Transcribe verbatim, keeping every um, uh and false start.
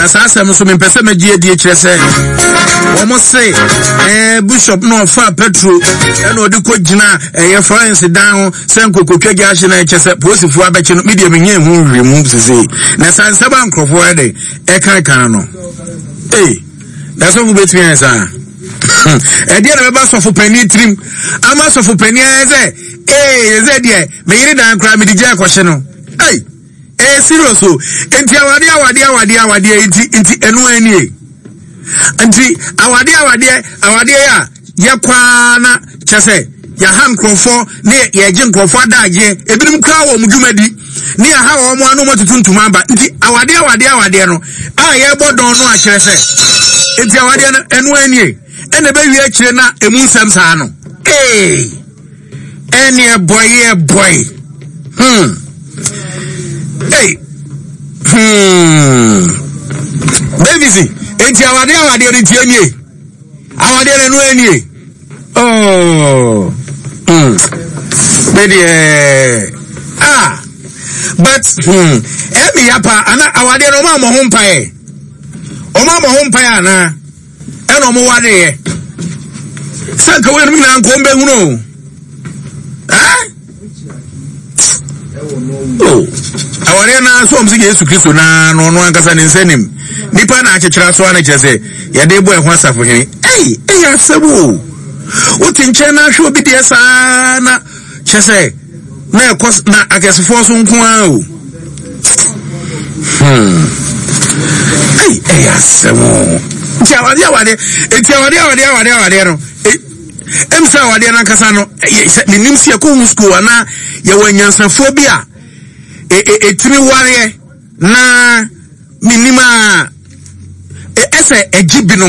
asasem so me pese magie die kire se omo se eh bishop no fa petro e na odi ko gina eh France dan ho se nkokotwa gi ahye na eche se posifu abeche no media menye hu remu sese na sansaba nkrofo e de e kan kan no eh that's what we between us ah e dia na be so for penny trim ama so for penny eze eh eze dia me yiri dan kra me di je akwhye no eh eh serious o enti awade awade awade awade enti enti enu ani enti awade awade awade ya yakwa na chese ya han krofo ne ye je krofo adaje ebinim kra wo mudwumadi ne ya ha wo mo anu matutuntum aba enti awade awade awade no a ye bodon no a kire se enti awade enu ani ene be wi akire na emu nsem saa no eh ene boy boy hmm hey hmm baby see enti awade awade enti ani awade enu ani oh hmm baby eh ah but hmm emi yapa ana awade no ma mo ho mpae o ma mo ho mpae ana eno mo wade ye sanka we mi na nko mbe hunu ah oh awade na so msi Yesu Kristo na no no ankasa ne nsanim nipa na achechira so ana chese ya de boy ho asafo hene ei ei asebo utinche na hwe obi de sa na chese na ekos na akesefo so nko a o hmm ei ei asebo ti awade awade eti awade awade awade awade no emsa awade na ankasa no ne nimsi ko school ana ya wanyansafo bi a e e tiri ware na minima e ese ejibi no